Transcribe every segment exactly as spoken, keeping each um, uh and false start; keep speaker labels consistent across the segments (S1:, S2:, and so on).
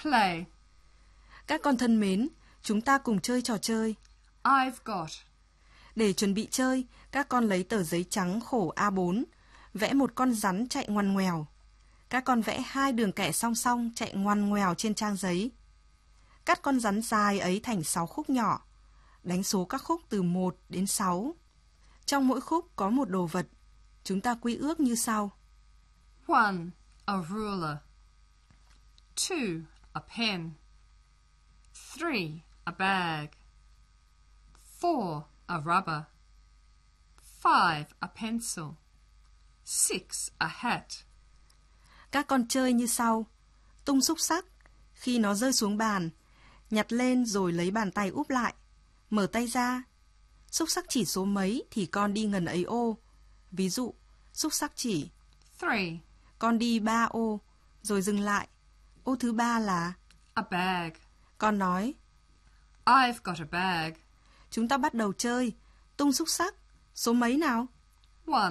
S1: Play.
S2: Các con thân mến, chúng ta cùng chơi trò chơi.
S1: I've got.
S2: Để chuẩn bị chơi, các con lấy tờ giấy trắng khổ A bốn, vẽ một con rắn chạy ngoằn ngoèo. Các con vẽ hai đường kẻ song song chạy ngoằn ngoèo trên trang giấy. Cắt con rắn dài ấy thành sáu khúc nhỏ. Đánh số các khúc từ một đến sáu. Trong mỗi khúc có một đồ vật. Chúng ta quy ước như sau.
S1: One, a ruler. Two, a pen. Three, a bag. Four, a rubber. Five, a pencil. Six, a hat.
S2: Các con chơi như sau. Tung xúc xắc. Khi nó rơi xuống bàn, nhặt lên rồi lấy bàn tay úp lại. Mở tay ra. Xúc xắc chỉ số mấy thì con đi ngần ấy ô. Ví dụ, xúc xắc chỉ
S1: Three,
S2: con đi ba ô, rồi dừng lại. Ô thứ ba là
S1: a bag.
S2: con nói.
S1: I've got a bag.
S2: Chúng ta bắt đầu chơi. Tung xúc xắc. Số mấy nào?
S1: One.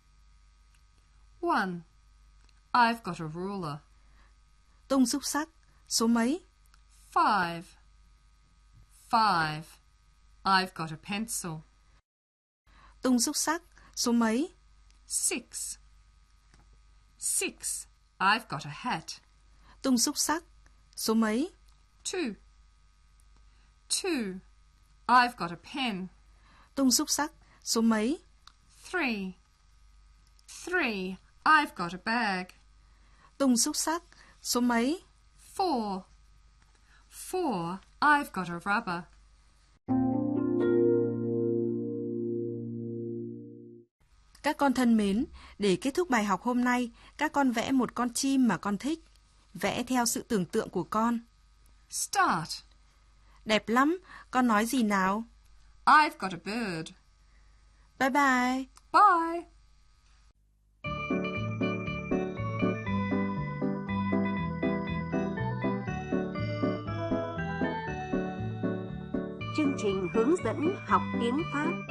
S1: One. I've got a ruler.
S2: Tung xúc xắc. Số mấy?
S1: Five. Five. I've got a pencil.
S2: Tung xúc xắc. Số mấy?
S1: Six. Six. I've got a hat.
S2: Tung xúc xắc. Số mấy?
S1: Two. Two. I've got a pen.
S2: Tung xúc xắc. Số mấy?
S1: Three. Three. I've got a bag.
S2: Tung xúc xắc. Số mấy?
S1: Four. Four. I've got a rubber.
S2: Các con thân mến, để kết thúc bài học hôm nay, các con vẽ một con chim mà con thích. Vẽ theo sự tưởng tượng của con.
S1: Start.
S2: Đẹp lắm, con nói gì nào?
S1: I've got a bird.
S2: Bye bye.
S1: Bye.
S3: Chương trình hướng dẫn học tiếng Pháp